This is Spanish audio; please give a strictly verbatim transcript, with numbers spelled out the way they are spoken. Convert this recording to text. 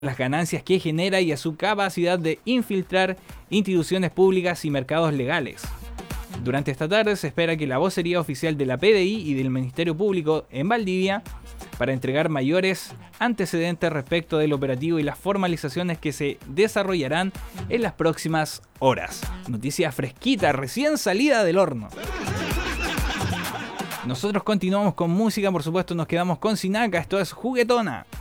las ganancias que genera y a su capacidad de infiltrar instituciones públicas y mercados legales. Durante esta tarde se espera que la vocería oficial de la P D I y del Ministerio Público en Valdivia para entregar mayores antecedentes respecto del operativo y las formalizaciones que se desarrollarán en las próximas horas. Noticia fresquita, recién salida del horno. Nosotros continuamos con música, por supuesto nos quedamos con Sinaka, esto es Juguetona.